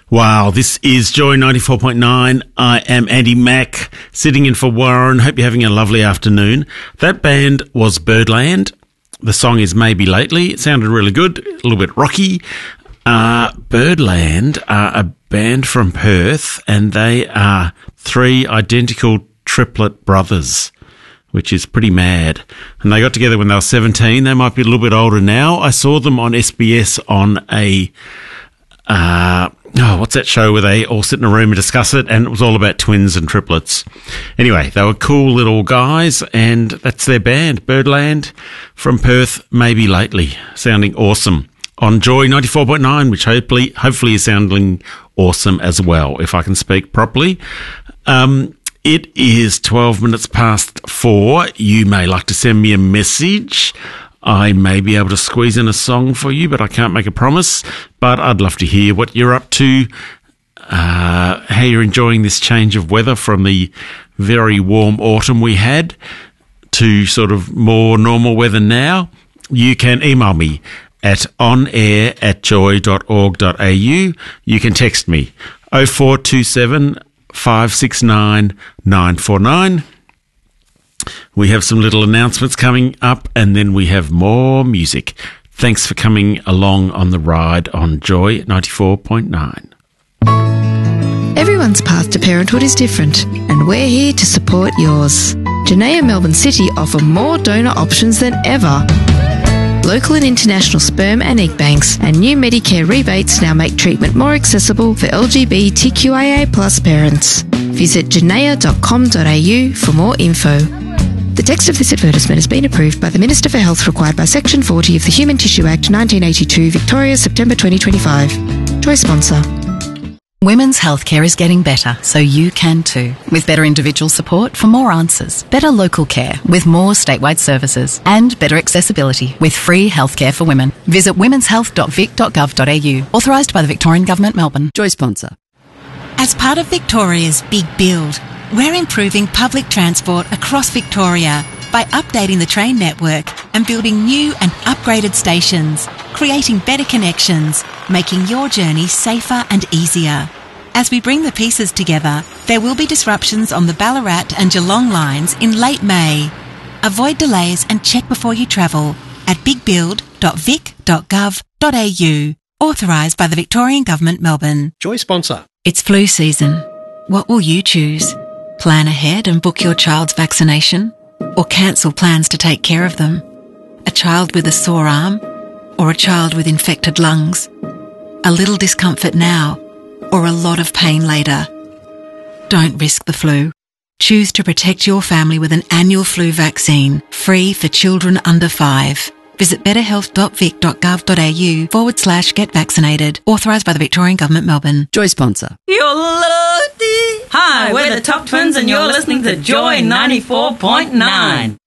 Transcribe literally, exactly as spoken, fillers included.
Wow, this is Joy ninety-four point nine. I am Andy Mack, sitting in for Warren. Hope you're having a lovely afternoon. That band was Birdland. The song is Maybe Lately. It sounded really good, a little bit rocky. Uh, Birdland are a band from Perth, and they are three identical triplet brothers, which is pretty mad. And they got together when they were seventeen. They might be a little bit older now. I saw them on S B S on a... Uh, oh, what's that show where they all sit in a room and discuss it? And it was all about twins and triplets. Anyway, they were cool little guys, and that's their band, Birdland, from Perth, Maybe Lately. Sounding awesome. On Joy ninety-four point nine, which hopefully, hopefully is sounding awesome as well, if I can speak properly. Um, it is twelve minutes past four. You may like to send me a message. I may be able to squeeze in a song for you, but I can't make a promise. But I'd love to hear what you're up to, uh, how you're enjoying this change of weather from the very warm autumn we had to sort of more normal weather now. You can email me at onair at joy dot org dot a u. You can text me oh four two seven, five six nine, nine four nine. We have some little announcements coming up, and then we have more music. Thanks for coming along on the ride on Joy ninety-four point nine. Everyone's path to parenthood is different, and we're here to support yours. Janaea Melbourne City offer more donor options than ever. Local and international sperm and egg banks and new Medicare rebates now make treatment more accessible for L G B T Q I A plus parents. Visit janaea dot com dot a u for more info. The text of this advertisement has been approved by the Minister for Health, required by Section forty of the Human Tissue Act nineteen eighty-two, Victoria, September twenty twenty-five. Joy sponsor. Women's healthcare is getting better, so you can too. With better individual support for more answers, better local care with more statewide services, and better accessibility with free healthcare for women. Visit womens health dot vic dot gov dot a u. Authorised by the Victorian Government, Melbourne. Joy sponsor. As part of Victoria's Big Build, we're improving public transport across Victoria by updating the train network and building new and upgraded stations, creating better connections, making your journey safer and easier. As we bring the pieces together, there will be disruptions on the Ballarat and Geelong lines in late May. Avoid delays and check before you travel at big build dot vic dot gov dot a u. Authorised by the Victorian Government, Melbourne. Joy sponsor. It's flu season. What will you choose? Plan ahead and book your child's vaccination? Or cancel plans to take care of them? A child with a sore arm? Or a child with infected lungs? A little discomfort now, or a lot of pain later? Don't risk the flu. Choose to protect your family with an annual flu vaccine, free for children under five. Visit betterhealth dot vic dot gov dot a u forward slash get vaccinated. Authorised by the Victorian Government, Melbourne. Joy sponsor. You're loaded. Hi, we're the Top Twins and you're listening to Joy ninety-four point nine.